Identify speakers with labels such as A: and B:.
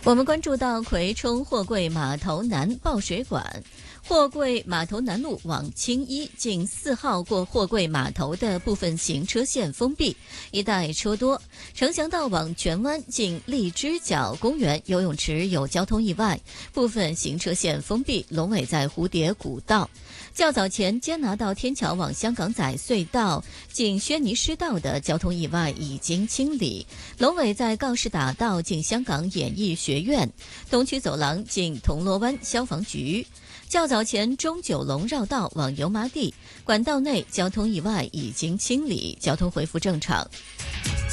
A: 我们关注到葵冲货柜码头南爆水管，货柜码头南路往青衣近4号过货柜码头的部分行车线封闭，一带车多。城翔道往荃湾近荔枝角公园游泳池有交通意外，部分行车线封闭，龙尾在蝴蝶谷道。较早前坚拿道天桥往香港仔隧道近轩尼诗道的交通意外已经清理，龙尾在告士打道近香港演艺学院，东区走廊近铜锣湾消防局。较早前中九龙绕道往油麻地管道内交通意外已经清理，交通恢复正常。